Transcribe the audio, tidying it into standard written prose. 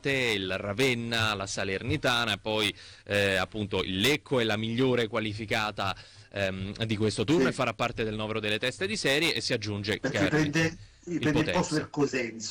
il Ravenna, la Salernitana, e poi appunto il Lecco è la migliore qualificata di questo turno e Sì, farà parte del novero delle teste di serie, e si aggiunge perché chiaramente prende, il prende il posto Potenza. del Cosenza.